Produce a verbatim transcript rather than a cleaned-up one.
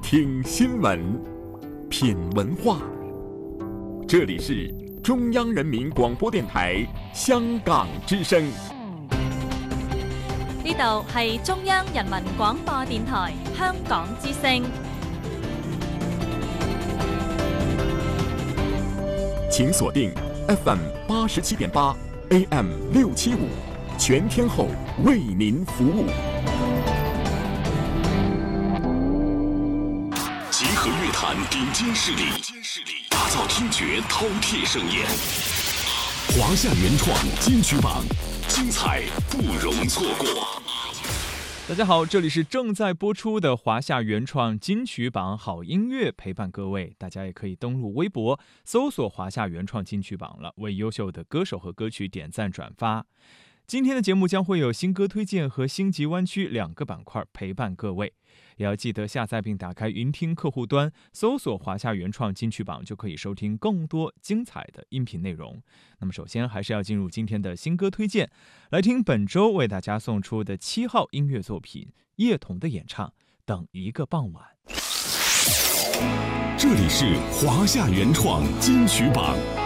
听新闻，品文化。这里是中央人民廣播電台香港之聲。 呢度係中央人民廣播電台香港之聲。 請鎖定 F M 八十七點八 A M 六七五，全天候為您服務。 集合樂壇頂尖勢力，打造聽覺饕餮盛宴。華夏原創金曲榜，精彩不容錯過。 大家好，這裡是正在播出的華夏原創金曲榜好音樂，陪伴各位。大家也可以登錄微博搜索華夏原創金曲榜了，為優秀的歌手和歌曲點讚轉發。今天的節目將會有新歌推薦和星級灣區兩個板塊陪伴各位，也要記得下載並打開雲聽客戶端，搜索華夏原創金曲榜，就可以收聽更多精彩的音頻內容。那麼首先還是要進入今天的新歌推薦，來聽本周為大家送出的七號音樂作品，葉童的演唱《等一個傍晚》。 這裡是華夏原創金曲榜。